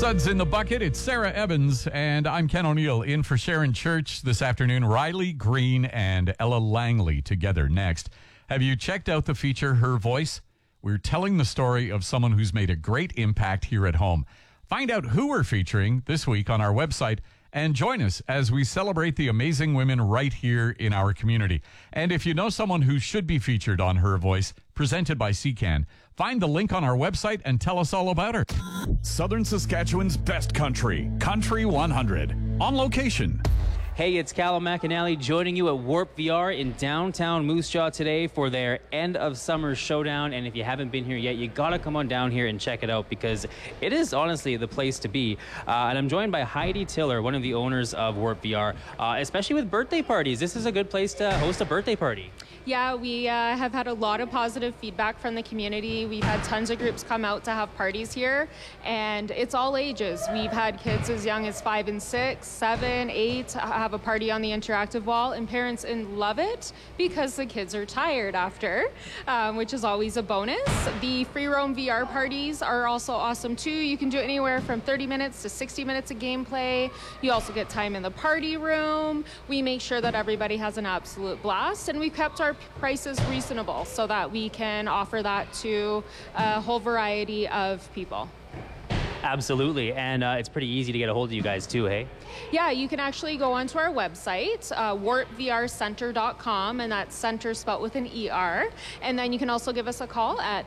Suds in the bucket. It's Sarah Evans, and I'm Ken O'Neill in for Sharon Church this afternoon. Riley Green and Ella Langley together next. Have you checked out the feature, Her Voice? We're telling the story of someone who's made a great impact here at home. Find out who we're featuring this week on our website and join us as we celebrate the amazing women right here in our community. And if you know someone who should be featured on Her Voice, presented by CCAN, find the link on our website and tell us all about her. Southern Saskatchewan's best country, Country 100, on location. Hey, it's Callum McAnally joining you at Warp VR in downtown Moose Jaw today for their end of summer showdown. And if you haven't been here yet, you gotta come on down here and check it out because it is honestly the place to be. And I'm joined by Heidi Tiller, one of the owners of Warp VR, especially with birthday parties. This is a good place to host a birthday party. Yeah, we have had a lot of positive feedback from the community. We've had tons of groups come out to have parties here, and it's all ages. We've had kids as young as 5 and 6, 7, 8 have a party on the interactive wall, and parents love it because the kids are tired after, which is always a bonus. The free roam VR parties are also awesome too. You can do anywhere from 30 minutes to 60 minutes of gameplay. You also get time in the party room. We make sure that everybody has an absolute blast, and we've kept our prices reasonable so that we can offer that to a whole variety of people. Absolutely, and it's pretty easy to get a hold of you guys too, hey? Yeah, you can actually go onto our website, warpvrcenter.com, and that's center spelt with an ER. And then you can also give us a call at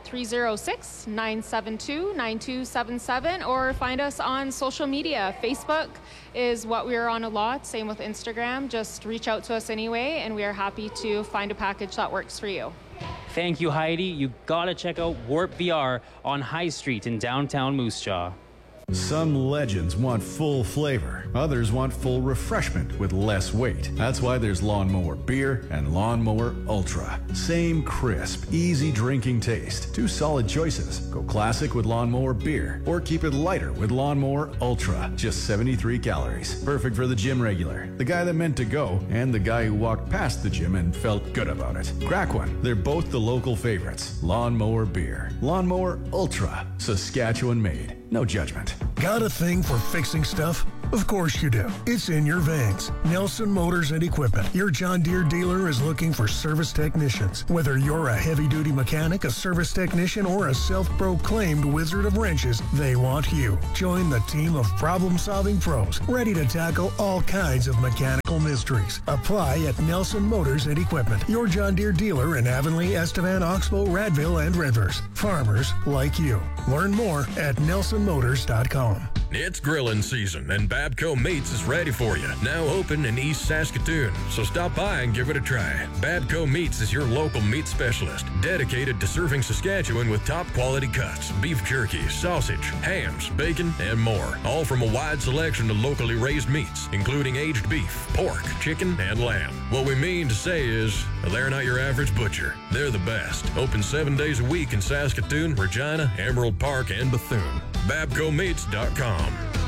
306-972-9277 or find us on social media. Facebook is what we're on a lot, same with Instagram. Just reach out to us anyway, and we are happy to find a package that works for you. Thank you, Heidi. You gotta check out Warp VR on High Street in downtown Moose Jaw. Some legends want full flavor. Others want full refreshment with less weight. That's why there's Lawnmower Beer and Lawnmower Ultra. Same crisp, easy drinking taste. Two solid choices. Go classic with Lawnmower Beer or keep it lighter with Lawnmower Ultra. Just 73 calories. Perfect for the gym regular, the guy that meant to go, and the guy who walked past the gym and felt good about it. Crack one. They're both the local favorites. Lawnmower Beer. Lawnmower Ultra. Saskatchewan made. No judgment. Got a thing for fixing stuff? Of course you do. It's in your veins. Nelson Motors and Equipment. Your John Deere dealer is looking for service technicians. Whether you're a heavy-duty mechanic, a service technician, or a self-proclaimed wizard of wrenches, they want you. Join the team of problem-solving pros ready to tackle all kinds of mechanical mysteries. Apply at Nelson Motors and Equipment. Your John Deere dealer in Avonlea, Estevan, Oxbow, Radville, and Rivers. Farmers like you. Learn more at nelsonmotors.com. It's grilling season, and Babco Meats is ready for you. Now open in East Saskatoon, so stop by and give it a try. Babco Meats is your local meat specialist, dedicated to serving Saskatchewan with top-quality cuts, beef jerky, sausage, hams, bacon, and more. All from a wide selection of locally raised meats, including aged beef, pork, chicken, and lamb. What we mean to say is, they're not your average butcher. They're the best. Open 7 days a week in Saskatoon, Regina, Emerald Park, and Bethune. BabcoMeats.com.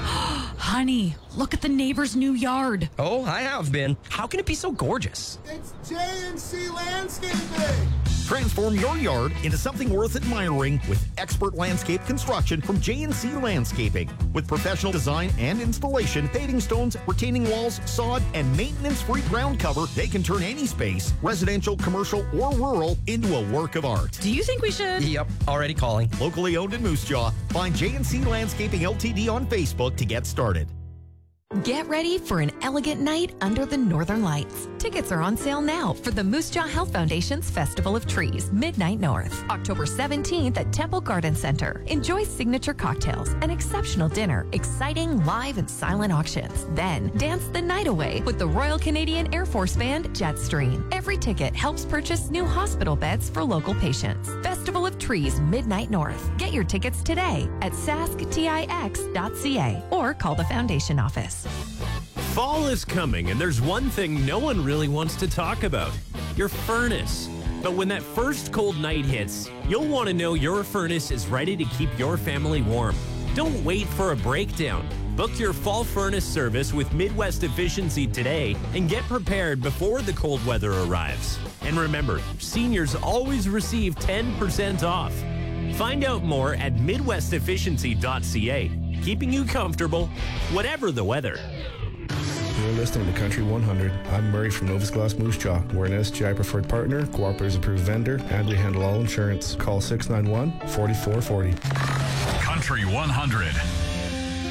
Honey, look at the neighbor's new yard. Oh, I have been. How can it be so gorgeous? It's J&C Landscaping. Transform your yard into something worth admiring with expert landscape construction from J&C Landscaping. With professional design and installation, paving stones, retaining walls, sod, and maintenance-free ground cover, they can turn any space, residential, commercial, or rural, into a work of art. Do you think we should? Yep, already calling. Locally owned in Moose Jaw. Find J&C Landscaping LTD on Facebook to get started. Get ready for an elegant night under the Northern Lights. Tickets are on sale now for the Moose Jaw Health Foundation's Festival of Trees, Midnight North, October 17th at Temple Garden Center. Enjoy signature cocktails, an exceptional dinner, exciting live and silent auctions. Then dance the night away with the Royal Canadian Air Force Band Jetstream. Every ticket helps purchase new hospital beds for local patients. Festival of Trees, Midnight North. Get your tickets today at sasktix.ca or call the foundation office. Fall is coming, and there's one thing no one really wants to talk about: your furnace. But when that first cold night hits, you'll want to know your furnace is ready to keep your family warm. Don't wait for a breakdown. Book your fall furnace service with Midwest Efficiency today and get prepared before the cold weather arrives. And remember, seniors always receive 10% off. Find out more at midwestefficiency.ca. keeping you comfortable, whatever the weather. You're listening to Country 100. I'm Murray from Novus Glass Moose Jaw. We're an SGI preferred partner, Cooperators approved vendor, and we handle all insurance. Call 691-4440. Country 100.